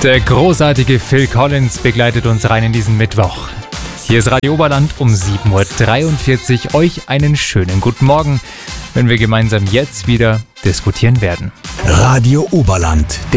Der großartige Phil Collins begleitet uns rein in diesen Mittwoch. Hier ist Radio Oberland um 7.43 Uhr. Euch einen schönen guten Morgen, wenn wir gemeinsam jetzt wieder diskutieren werden. Radio Oberland, der